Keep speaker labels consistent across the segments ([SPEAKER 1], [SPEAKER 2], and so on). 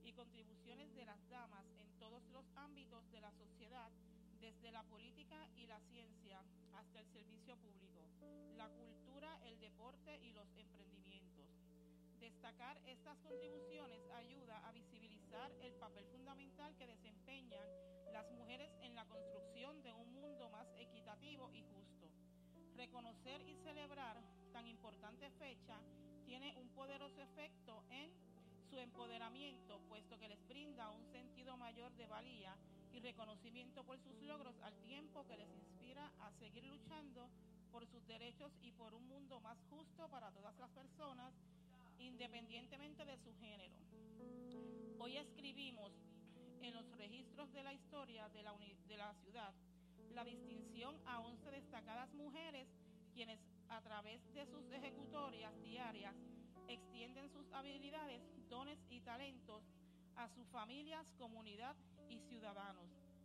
[SPEAKER 1] y contribuciones de las damas en todos los ámbitos de la sociedad, desde la política y la ciencia hasta el servicio público, la cultura, el deporte y los emprendimientos. Destacar estas contribuciones ayuda a visibilizar el papel fundamental que desempeñan las mujeres en la construcción de un mundo más equitativo y justo. Reconocer y celebrar tan importante fecha tiene un poderoso efecto en su empoderamiento, puesto que les brinda un sentido mayor de valía y reconocimiento por sus logros, al tiempo que les inspira a seguir luchando por sus derechos y por un mundo más justo para todas las personas, independientemente de su género. Hoy escribimos en los registros de la historia de la ciudad la distinción a 11 destacadas mujeres, quienes a través de sus ejecutorias diarias extienden sus habilidades, dones y talentos a sus familias, comunidad y ciudadanos.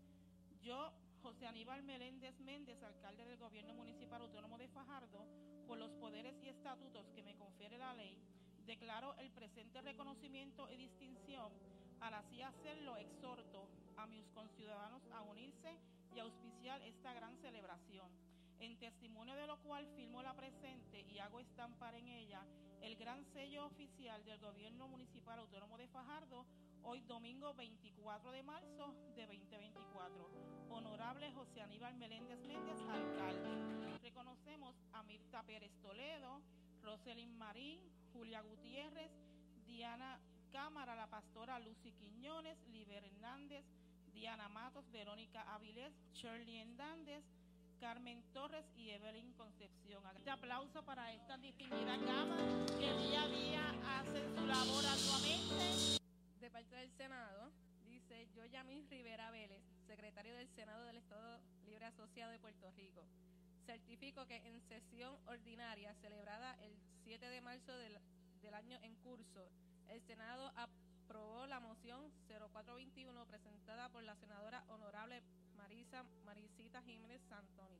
[SPEAKER 1] Yo, José Aníbal Meléndez Méndez, alcalde del Gobierno Municipal Autónomo de Fajardo, por los poderes y estatutos que me confiere la ley, declaro el presente reconocimiento y distinción. Al así hacerlo, exhorto a mis conciudadanos a unirse y auspiciar esta gran celebración, en testimonio de lo cual firmo la presente y hago estampar en ella el gran sello oficial del Gobierno Municipal Autónomo de Fajardo, hoy domingo 24 de marzo de 2024. Honorable José Aníbal Meléndez Méndez, alcalde. Reconocemos a Mirta Pérez Toledo, Roselyn Marín, Julia Gutiérrez, Diana Cámara, la pastora Lucy Quiñones, Liber Hernández, Diana Matos, Verónica Avilés, Shirley Hernández, Carmen Torres y Evelyn Concepción. Este aplauso para esta distinguida cámara que día a día hacen su labor arduamente.
[SPEAKER 2] De parte del Senado, dice yo, Yamil Rivera Vélez, secretario del Senado del Estado Libre Asociado de Puerto Rico, certifico que en sesión ordinaria celebrada el 7 de marzo del año en curso, el Senado aprobó la moción 0421 presentada por la senadora honorable Marisita Jiménez Santoni,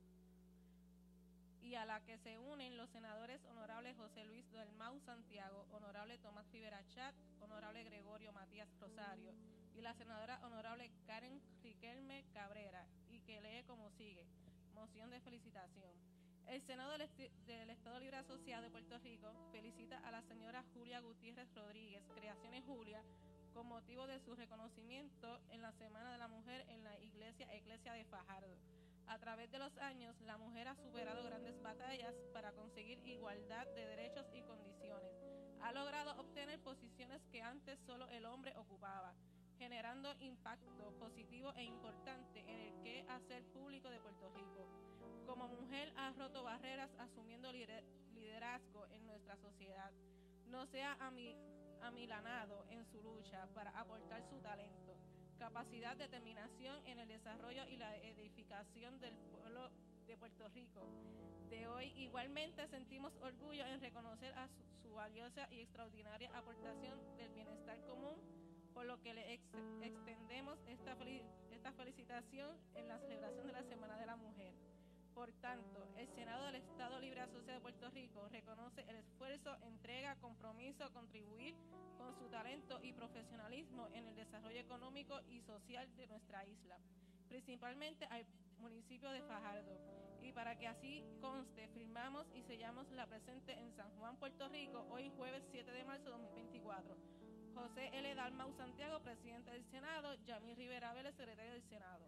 [SPEAKER 2] y a la que se unen los senadores honorables José Luis Dalmau Santiago, honorable Tomás Rivera Chat, honorable Gregorio Matías Rosario y la senadora honorable Karen Riquelme Cabrera, y que lee como sigue: moción de felicitación. El Senado del Estado Libre Asociado de Puerto Rico felicita a la señora Julia Gutiérrez Rodríguez, Creaciones Julia, con motivo de su reconocimiento en la Semana de la Mujer en la Iglesia de Fajardo. A través de los años, la mujer ha superado grandes batallas para conseguir igualdad de derechos y condiciones. Ha logrado obtener posiciones que antes solo el hombre ocupaba, generando impacto positivo e importante en el quehacer público de Puerto Rico. Como mujer ha roto barreras asumiendo liderazgo en nuestra sociedad. No se ha amilanado en su lucha para aportar su talento, capacidad, determinación en el desarrollo y la edificación del pueblo de Puerto Rico de hoy. Igualmente sentimos orgullo en reconocer a su valiosa y extraordinaria aportación del bienestar común, por lo que le extendemos esta felicitación en la celebración de la Semana de la Mujer. Por tanto, el Senado del Estado Libre Asociado de Puerto Rico reconoce el esfuerzo, entrega, compromiso, contribuir con su talento y profesionalismo en el desarrollo económico y social de nuestra isla, principalmente al municipio de Fajardo. Y para que así conste, firmamos y sellamos la presente en San Juan, Puerto Rico, hoy jueves 7 de marzo de 2024. José L. Dalmau Santiago, presidente del Senado. Yamil Rivera Vélez, secretario del Senado.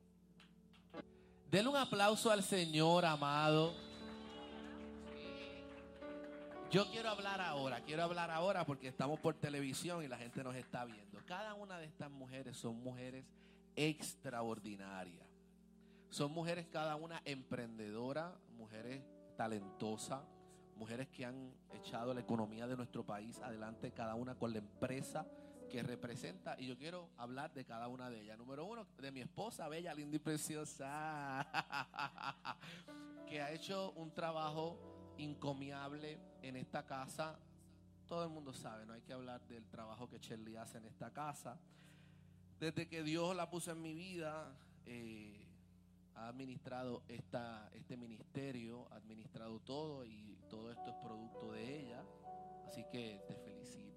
[SPEAKER 3] Denle un aplauso al Señor, amado. Yo quiero hablar ahora porque estamos por televisión y la gente nos está viendo. Cada una de estas mujeres son mujeres extraordinarias. Son mujeres cada una emprendedoras, mujeres talentosas, mujeres que han echado la economía de nuestro país adelante, cada una con la empresa que representa. Y yo quiero hablar de cada una de ellas. Número uno, de mi esposa bella, linda y preciosa, que ha hecho un trabajo encomiable en esta casa. Todo el mundo sabe, no hay que hablar del trabajo que Shirley hace en esta casa. Desde que Dios la puso en mi vida, ha administrado este ministerio, ha administrado todo, y todo esto es producto de ella. Así que te felicito.